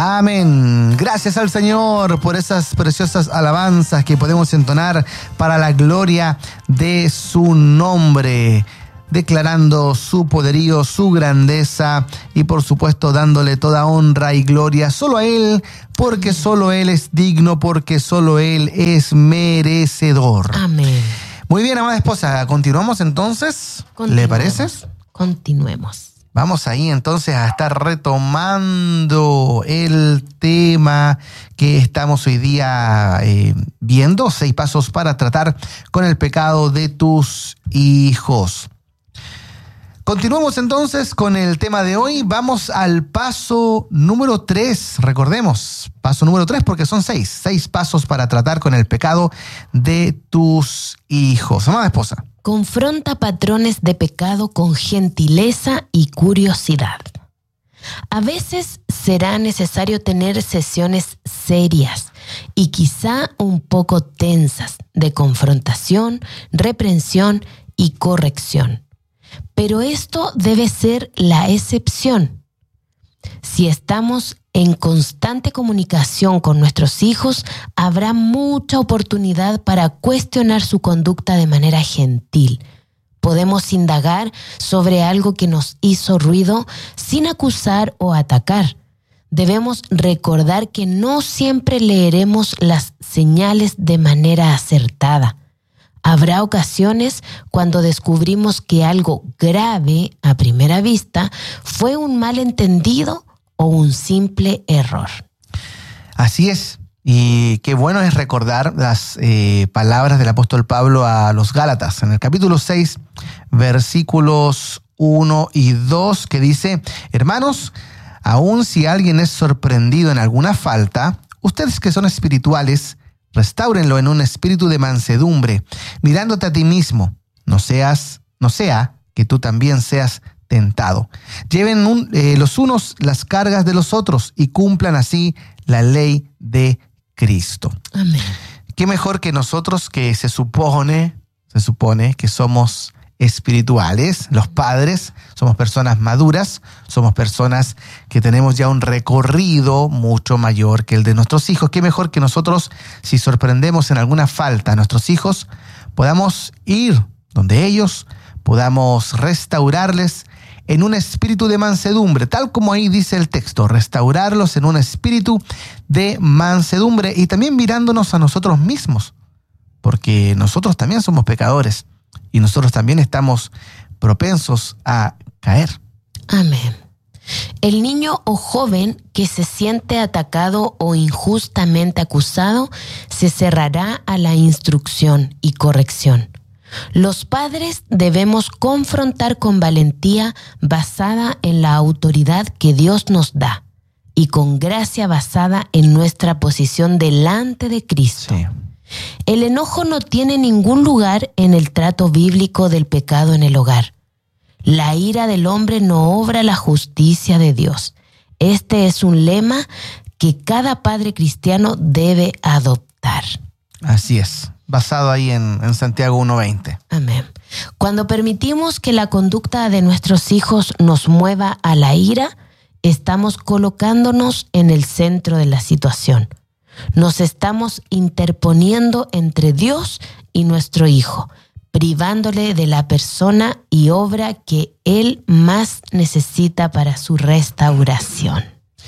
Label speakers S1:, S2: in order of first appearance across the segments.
S1: Amén. Gracias al Señor por esas preciosas alabanzas que podemos entonar para la gloria de su nombre, declarando su poderío, su grandeza y por supuesto dándole toda honra y gloria solo a Él, porque solo Él es digno, porque solo Él es merecedor.
S2: Amén.
S1: Muy bien, amada esposa, continuamos entonces. ¿Le parece?
S2: Continuemos.
S1: Vamos ahí entonces a estar retomando el tema que estamos hoy día viendo, 6 pasos para tratar con el pecado de tus hijos. Continuamos entonces con el tema de hoy. Vamos al paso número 3. Recordemos, paso número 3 porque son 6 pasos para tratar con el pecado de tus hijos. Amada esposa.
S2: Confronta patrones de pecado con gentileza y curiosidad. A veces será necesario tener sesiones serias y quizá un poco tensas de confrontación, reprensión y corrección. Pero esto debe ser la excepción. Si estamos en constante comunicación con nuestros hijos, habrá mucha oportunidad para cuestionar su conducta de manera gentil. Podemos indagar sobre algo que nos hizo ruido sin acusar o atacar. Debemos recordar que no siempre leeremos las señales de manera acertada. Habrá ocasiones cuando descubrimos que algo grave a primera vista fue un malentendido o un simple error.
S1: Así es. Y qué bueno es recordar las palabras del apóstol Pablo a los Gálatas en el capítulo 6, versículos 1 y 2, que dice: hermanos, aun si alguien es sorprendido en alguna falta, ustedes que son espirituales, restáurenlo en un espíritu de mansedumbre, mirándote a ti mismo. No sea que tú también seas tentado. Lleven los unos las cargas de los otros y cumplan así la ley de Cristo.
S2: Amén.
S1: Qué mejor que nosotros, que se supone que somos espirituales, los padres, somos personas maduras, somos personas que tenemos ya un recorrido mucho mayor que el de nuestros hijos. Qué mejor que nosotros, si sorprendemos en alguna falta a nuestros hijos, podamos ir donde ellos, podamos restaurarles en un espíritu de mansedumbre, tal como ahí dice el texto, restaurarlos en un espíritu de mansedumbre y también mirándonos a nosotros mismos, porque nosotros también somos pecadores y nosotros también estamos propensos a caer.
S2: Amén. El niño o joven que se siente atacado o injustamente acusado se cerrará a la instrucción y corrección. Los padres debemos confrontar con valentía basada en la autoridad que Dios nos da y con gracia basada en nuestra posición delante de Cristo.
S1: Sí.
S2: El enojo no tiene ningún lugar en el trato bíblico del pecado en el hogar. La ira del hombre no obra la justicia de Dios. Este es un lema que cada padre cristiano debe adoptar.
S1: Así es, basado ahí en Santiago 1:20.
S2: Amén. Cuando permitimos que la conducta de nuestros hijos nos mueva a la ira, estamos colocándonos en el centro de la situación. Nos estamos interponiendo entre Dios y nuestro hijo, privándole de la persona y obra que él más necesita para su restauración.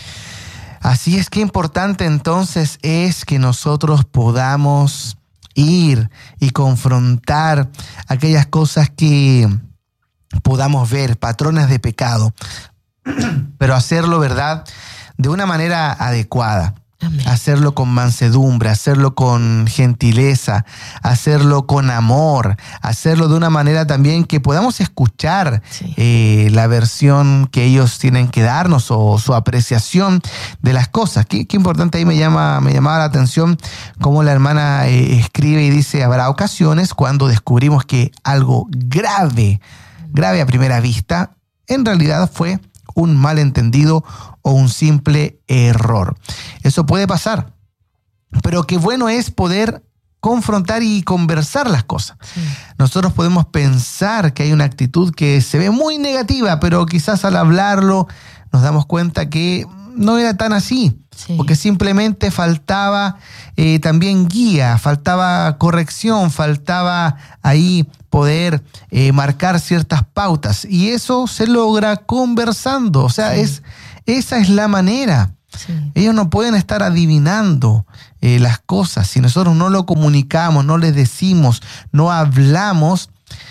S1: Así es, que importante entonces es que nosotros podamos ir y confrontar aquellas cosas que podamos ver, patrones de pecado, pero hacerlo, ¿verdad?, de una manera adecuada.
S2: Amén.
S1: Hacerlo con mansedumbre, hacerlo con gentileza, hacerlo con amor, hacerlo de una manera también que podamos escuchar la versión que ellos tienen que darnos o su apreciación de las cosas. Qué importante, ahí me llamaba la atención cómo la hermana escribe y dice: habrá ocasiones cuando descubrimos que algo grave a primera vista, en realidad fue un malentendido o un simple error. Eso puede pasar, pero qué bueno es poder confrontar y conversar las cosas. Sí. Nosotros podemos pensar que hay una actitud que se ve muy negativa, pero quizás al hablarlo nos damos cuenta que no era tan así,
S2: Sí.
S1: porque simplemente faltaba también guía, faltaba corrección, faltaba ahí poder marcar ciertas pautas. Y eso se logra conversando, o sea,
S2: Sí.
S1: esa es la manera.
S2: Sí.
S1: Ellos no pueden estar adivinando las cosas. Si nosotros no lo comunicamos, no les decimos, no hablamos,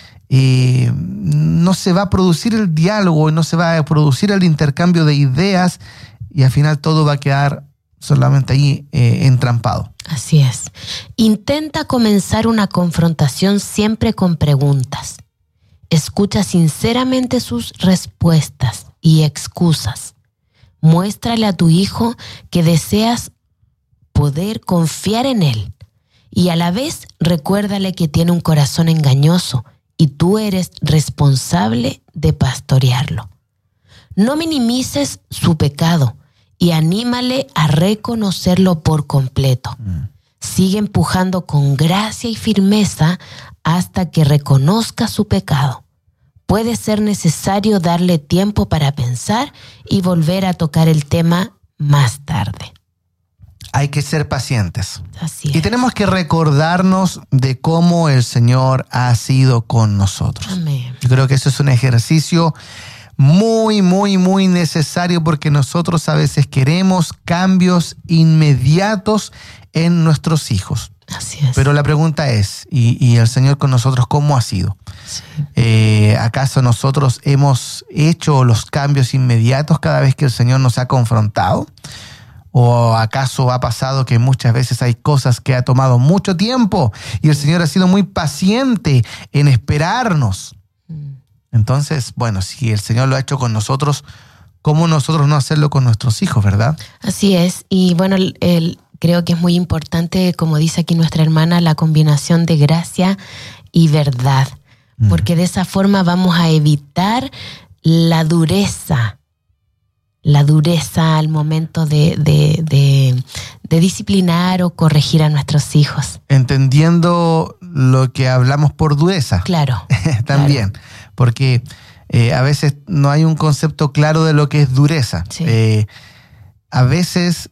S1: no se va a producir el diálogo, no se va a producir el intercambio de ideas y al final todo va a quedar solamente ahí entrampado.
S2: Así es. Intenta comenzar una confrontación siempre con preguntas. Escucha sinceramente sus respuestas y excusas. Muéstrale a tu hijo que deseas poder confiar en él y a la vez recuérdale que tiene un corazón engañoso y tú eres responsable de pastorearlo. No minimices su pecado y anímale a reconocerlo por completo. Sigue empujando con gracia y firmeza hasta que reconozca su pecado. Puede ser necesario darle tiempo para pensar y volver a tocar el tema más tarde.
S1: Hay que ser pacientes.
S2: Así
S1: Y
S2: es.
S1: tenemos que recordarnos de cómo el Señor ha sido con nosotros.
S2: Amén.
S1: Yo creo que eso es un ejercicio muy, muy, muy necesario porque nosotros a veces queremos cambios inmediatos en nuestros hijos.
S2: Así es.
S1: Pero la pregunta es, ¿y el Señor con nosotros cómo ha sido?
S2: Sí.
S1: ¿Acaso nosotros hemos hecho los cambios inmediatos cada vez que el Señor nos ha confrontado? ¿O acaso ha pasado que muchas veces hay cosas que ha tomado mucho tiempo y el Señor ha sido muy paciente en esperarnos? Entonces, bueno, si el Señor lo ha hecho con nosotros, ¿cómo nosotros no hacerlo con nuestros hijos, verdad?
S2: Así es. Y bueno, creo que es muy importante, como dice aquí nuestra hermana, la combinación de gracia y verdad. Porque de esa forma vamos a evitar la dureza al momento de disciplinar o corregir a nuestros hijos.
S1: Entendiendo lo que hablamos por dureza.
S2: Claro.
S1: También,
S2: claro.
S1: Porque a veces no hay un concepto claro de lo que es dureza.
S2: Sí.
S1: A veces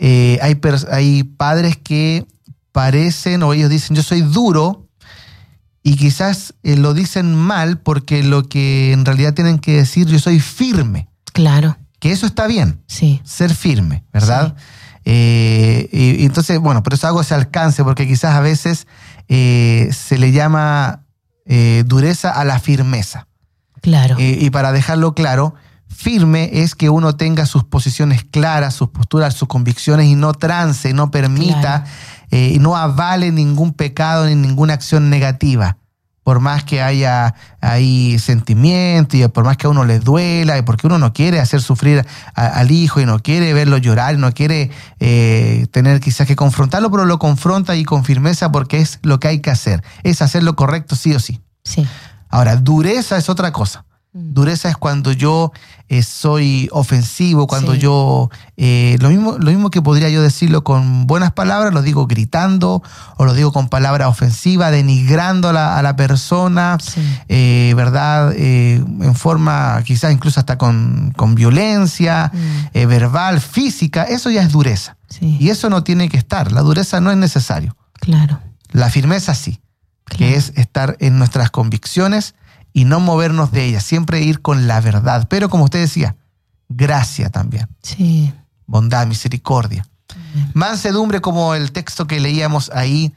S1: hay padres que parecen o ellos dicen yo soy duro y quizás lo dicen mal porque lo que en realidad tienen que decir yo soy firme.
S2: Claro.
S1: Que eso está bien,
S2: Sí.
S1: ser firme, ¿verdad? Sí. Y entonces, bueno, por eso hago ese alcance porque quizás a veces se le llama dureza a la firmeza.
S2: Claro.
S1: Y para dejarlo claro, firme es que uno tenga sus posiciones claras, sus posturas, sus convicciones y no trance, no permita, no avale ningún pecado ni ninguna acción negativa. Por más que haya ahí sentimiento y por más que a uno le duela y porque uno no quiere hacer sufrir al hijo y no quiere verlo llorar y no quiere tener quizás que confrontarlo, pero lo confronta y con firmeza porque es lo que hay que hacer. Es hacer lo correcto sí o sí.
S2: Sí.
S1: Ahora, dureza es otra cosa. Dureza es cuando yo soy ofensivo, cuando
S2: Sí.
S1: yo... lo mismo que podría yo decirlo con buenas palabras, lo digo gritando o lo digo con palabra ofensiva, denigrando a la persona,
S2: Sí.
S1: ¿verdad? En forma quizás incluso hasta con violencia verbal, física. Eso ya es dureza.
S2: Sí.
S1: Y eso no tiene que estar. La dureza no es necesario.
S2: Claro.
S1: La firmeza sí,
S2: Claro.
S1: que es estar en nuestras convicciones y no movernos de ellas, siempre ir con la verdad. Pero como usted decía, gracia también,
S2: Sí.
S1: bondad, misericordia. Mansedumbre como el texto que leíamos ahí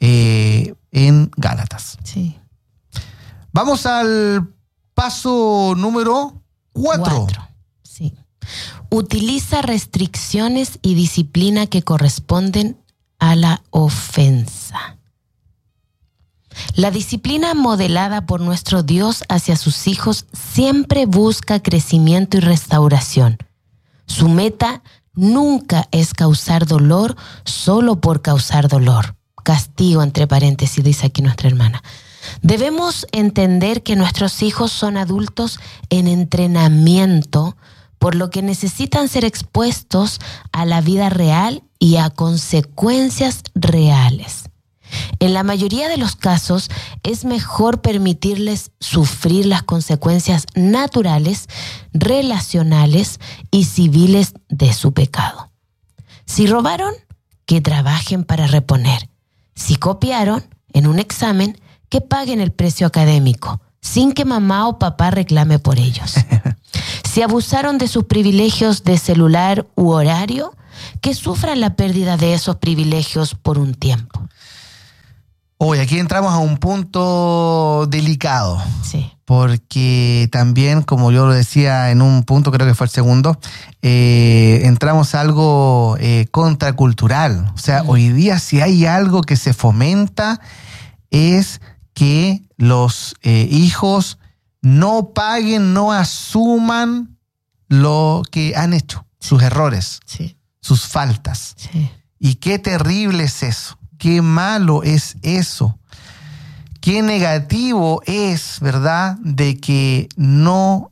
S1: en Gálatas.
S2: Sí.
S1: Vamos al paso número 4.
S2: Sí. Utiliza restricciones y disciplina que corresponden a la ofensa. La disciplina modelada por nuestro Dios hacia sus hijos siempre busca crecimiento y restauración. Su meta nunca es causar dolor solo por causar dolor. Castigo, entre paréntesis, dice aquí nuestra hermana. Debemos entender que nuestros hijos son adultos en entrenamiento, por lo que necesitan ser expuestos a la vida real y a consecuencias reales. En la mayoría de los casos es mejor permitirles sufrir las consecuencias naturales, relacionales y civiles de su pecado. Si robaron, que trabajen para reponer. Si copiaron en un examen, que paguen el precio académico, sin que mamá o papá reclame por ellos. Si abusaron de sus privilegios de celular u horario, que sufran la pérdida de esos privilegios por un tiempo.
S1: Hoy aquí entramos a un punto delicado.
S2: Sí.
S1: Porque también, como yo lo decía en un punto, creo que fue el segundo, entramos a algo contracultural. O sea, hoy día si hay algo que se fomenta es que los hijos no paguen, no asuman lo que han hecho, sus errores,
S2: Sí.
S1: sus faltas.
S2: Sí.
S1: Y qué terrible es eso, qué malo es eso. Qué negativo es, ¿verdad?, de que no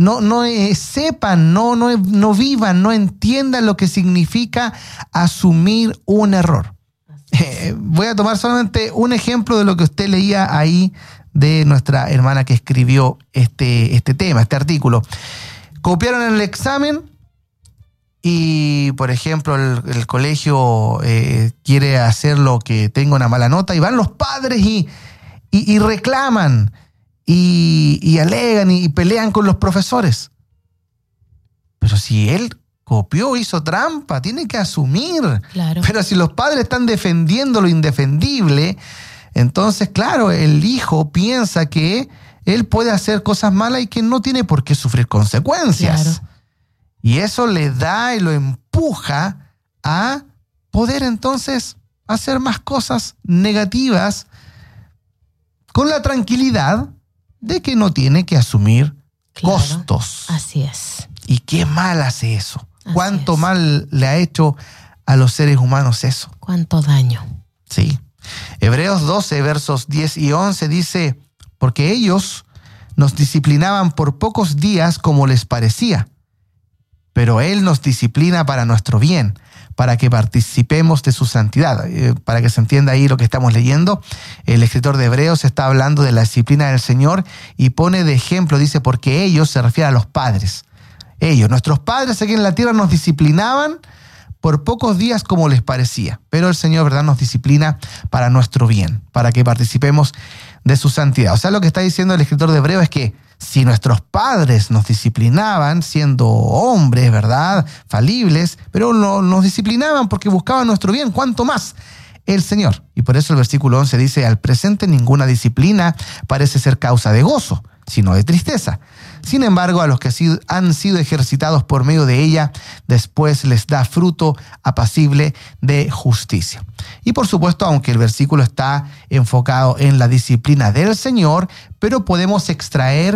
S1: sepan, no vivan, no entiendan lo que significa asumir un error. Voy a tomar solamente un ejemplo de lo que usted leía ahí de nuestra hermana que escribió este tema, este artículo. Copiaron en el examen y, por ejemplo, el colegio quiere hacer lo que tenga una mala nota y van los padres y reclaman y alegan y pelean con los profesores. Pero si él copió, hizo trampa, tiene que asumir.
S2: Claro.
S1: Pero si los padres están defendiendo lo indefendible, entonces, claro, el hijo piensa que él puede hacer cosas malas y que no tiene por qué sufrir consecuencias.
S2: Claro.
S1: Y eso le da y lo empuja a poder entonces hacer más cosas negativas con la tranquilidad de que no tiene que asumir
S2: Claro.
S1: costos.
S2: Así es.
S1: Y qué mal hace eso.
S2: Así
S1: Cuánto
S2: es.
S1: mal le ha hecho a los seres humanos eso.
S2: Cuánto daño.
S1: Sí. Hebreos 12, versos 10 y 11 dice, porque ellos nos disciplinaban por pocos días como les parecía, pero Él nos disciplina para nuestro bien, para que participemos de su santidad. Para que se entienda ahí lo que estamos leyendo, el escritor de Hebreos está hablando de la disciplina del Señor y pone de ejemplo, dice, porque ellos, se refiere a los padres. Ellos, nuestros padres aquí en la tierra nos disciplinaban por pocos días como les parecía, pero el Señor, ¿verdad?, nos disciplina para nuestro bien, para que participemos de su santidad. O sea, lo que está diciendo el escritor de Hebreos es que si nuestros padres nos disciplinaban siendo hombres, ¿verdad?, falibles, pero nos disciplinaban porque buscaban nuestro bien, ¿cuánto más el Señor? Y por eso el versículo 11 dice, al presente ninguna disciplina parece ser causa de gozo, sino de tristeza. Sin embargo, a los que han sido ejercitados por medio de ella, después les da fruto apacible de justicia. Y por supuesto, aunque el versículo está enfocado en la disciplina del Señor, pero podemos extraer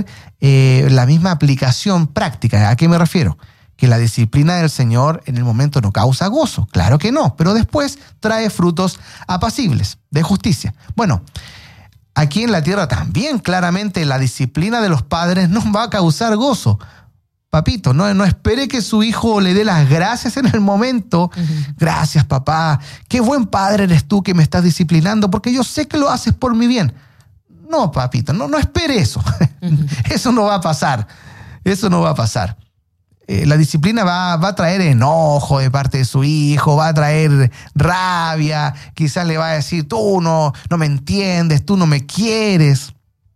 S1: la misma aplicación práctica. ¿A qué me refiero? Que la disciplina del Señor en el momento no causa gozo. Claro que no, pero después trae frutos apacibles de justicia. Bueno, aquí en la tierra también claramente la disciplina de los padres no va a causar gozo. Papito, no espere que su hijo le dé las gracias en el momento. Gracias, papá. Qué buen padre eres tú que me estás disciplinando porque yo sé que lo haces por mi bien. No, papito, no espere eso. Eso no va a pasar. Eso no va a pasar. La disciplina va a traer enojo de parte de su hijo, va a traer rabia, quizás le va a decir, tú no me entiendes, tú no me quieres,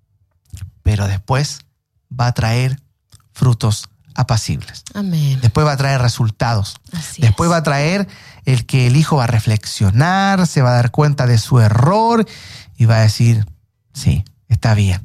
S1: pero después va a traer frutos apacibles.
S2: Amén.
S1: Después va a traer resultados.
S2: Así
S1: Después
S2: es.
S1: va a traer el que el hijo va a reflexionar, se va a dar cuenta de su error y va a decir, sí, está bien.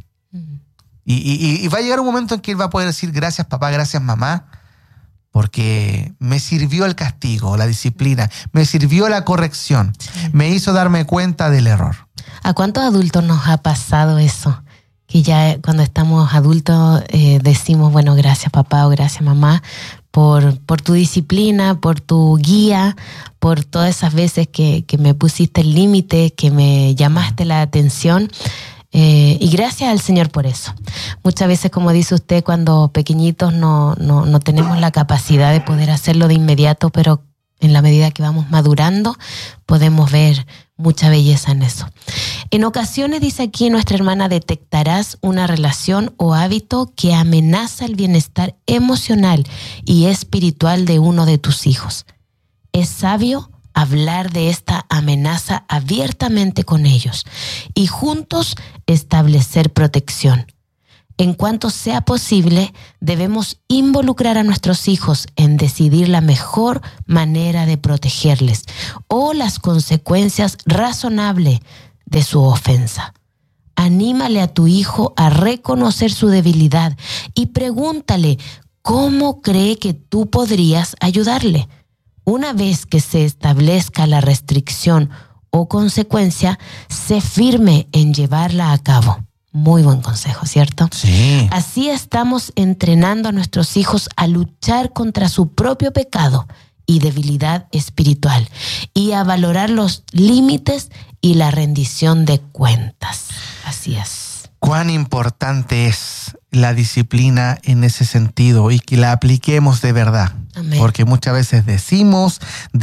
S1: Y va a llegar un momento en que él va a poder decir, gracias papá, gracias mamá, porque me sirvió el castigo, la disciplina, me sirvió la corrección, me hizo darme cuenta del error.
S2: ¿A cuántos adultos nos ha pasado eso? Que ya cuando estamos adultos decimos, bueno, gracias papá o gracias mamá por tu disciplina, por tu guía, por todas esas veces que me pusiste el límite, que me llamaste la atención. Y gracias al Señor por eso. Muchas veces, como dice usted, cuando pequeñitos no tenemos la capacidad de poder hacerlo de inmediato, pero En la medida que vamos madurando, podemos ver mucha belleza en eso. En ocasiones, dice aquí nuestra hermana, detectarás una relación o hábito que amenaza el bienestar emocional y espiritual de uno de tus hijos. Es sabio hablar de esta amenaza abiertamente con ellos y juntos establecer protección. En cuanto sea posible, debemos involucrar a nuestros hijos en decidir la mejor manera de protegerles o las consecuencias razonables de su ofensa. Anímale a tu hijo a reconocer su debilidad y pregúntale cómo cree que tú podrías ayudarle. Una vez que se establezca la restricción o consecuencia, sé firme en llevarla a cabo. Muy buen consejo, ¿cierto?
S1: Sí.
S2: Así estamos entrenando a nuestros hijos a luchar contra su propio pecado y debilidad espiritual y a valorar los límites y la rendición de cuentas. Así es.
S1: Cuán importante es la disciplina en ese sentido y que la apliquemos de verdad.
S2: Amén.
S1: Porque muchas veces decimos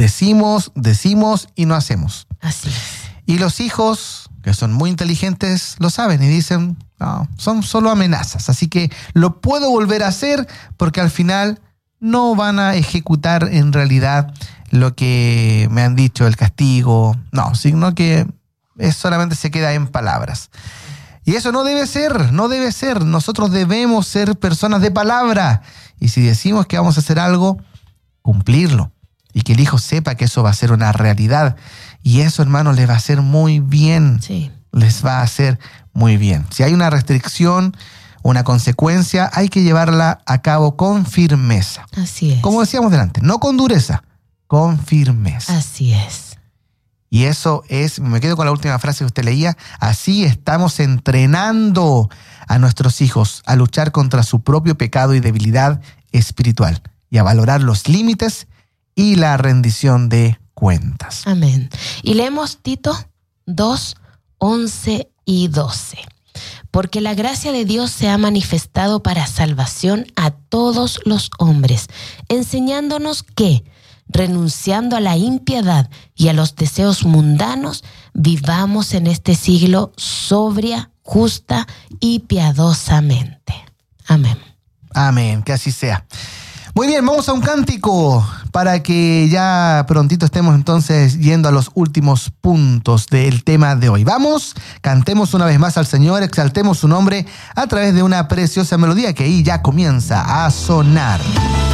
S1: y no hacemos.
S2: Así es.
S1: Y los hijos, que son muy inteligentes, lo saben y dicen, no, son solo amenazas. Así que lo puedo volver a hacer porque al final no van a ejecutar en realidad lo que me han dicho, el castigo. No, sino que solamente se queda en palabras. Y eso no debe ser. Nosotros debemos ser personas de palabra. Y si decimos que vamos a hacer algo, cumplirlo. Y que el hijo sepa que eso va a ser una realidad. Y eso, hermanos, les va a hacer muy bien.
S2: Sí.
S1: Les va a hacer muy bien. Si hay una restricción, una consecuencia, hay que llevarla a cabo con firmeza.
S2: Así es.
S1: Como decíamos delante, no con dureza, con firmeza.
S2: Así es.
S1: Y eso es, me quedo con la última frase que usted leía, así estamos entrenando a nuestros hijos a luchar contra su propio pecado y debilidad espiritual y a valorar los límites y la rendición de cuentas.
S2: Amén. Y leemos Tito 2, 11 y 12. Porque la gracia de Dios se ha manifestado para salvación a todos los hombres, enseñándonos que, renunciando a la impiedad y a los deseos mundanos, vivamos en este siglo sobria, justa y piadosamente. Amén.
S1: Amén, que así sea. Muy bien, vamos a un cántico para que ya prontito estemos entonces yendo a los últimos puntos del tema de hoy. Vamos, cantemos una vez más al Señor, exaltemos su nombre a través de una preciosa melodía que ahí ya comienza a sonar.